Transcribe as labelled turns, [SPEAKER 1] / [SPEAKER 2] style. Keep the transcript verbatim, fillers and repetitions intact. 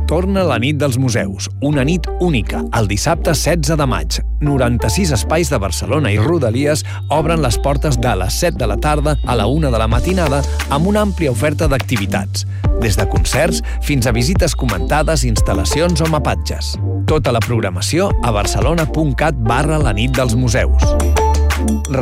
[SPEAKER 1] Torna la nit dels museus, una nit única, el dissabte setze de maig. noranta-sis espais de Barcelona i Rodalies obren les portes de les set de la tarda a la una de la matinada amb una àmplia oferta d'activitats, des de concerts fins a visites comentades, instal·lacions o mapatges. Tota la programació a barcelona punt cat barra la nit dels museus.